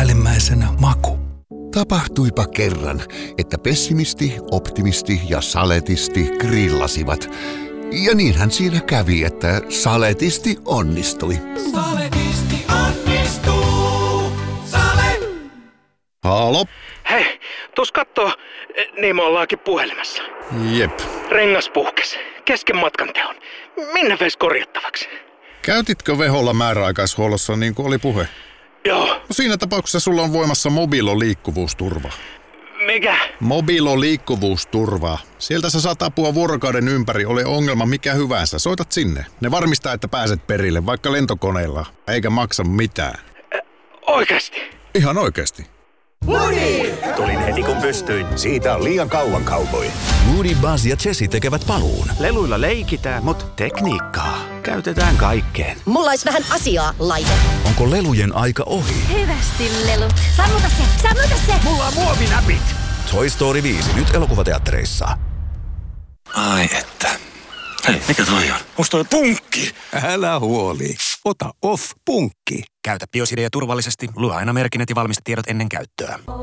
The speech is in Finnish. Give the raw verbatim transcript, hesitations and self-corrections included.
päällimmäisenä maku. Tapahtuipa kerran, että pessimisti, optimisti ja saletisti grillasivat. Ja niinhän siinä kävi, että saletisti onnistui. Saletisti onnistuu. Sale! Halo? Hei, tuus kattoo, niin me ollaankin puhelimessa. Jep. Rengas puhkes, kesken matkan teon. Minne veis korjattavaksi? Käytitkö Veholla määräaikaishuollossa niin kuin oli puhe? Joo. No siinä tapauksessa sulla on voimassa Mobilo liikkuvuusturva. Mikä? Mobilo liikkuvuusturva. Sieltä sä saat apua vuorokauden ympäri, ole ongelma mikä hyvänsä. Soitat sinne. Ne varmistaa, että pääset perille, vaikka lentokoneella, eikä maksa mitään. Ä, oikeesti? Ihan oikeesti. Woody! Tulin heti kun pystyin. Siitä on liian kauan cowboy. Woody, Buzz ja Jessie tekevät paluun. Leluilla leikitään, mutta tekniikkaa käytetään kaikkeen. Mulla olisi vähän asiaa, laite. Onko lelujen aika ohi? Hyvästi, lelut. Sammuta se, sammuta se! Mulla on muovinäpit! Toy Story viisi nyt elokuvateattereissa. Ai että. Hei, mikä toi on? Musta toi punkki! Älä huoli. Ota Off-punkki. Käytä Biosidea turvallisesti. Lue aina merkinnät ja valmistetiedot ennen käyttöä.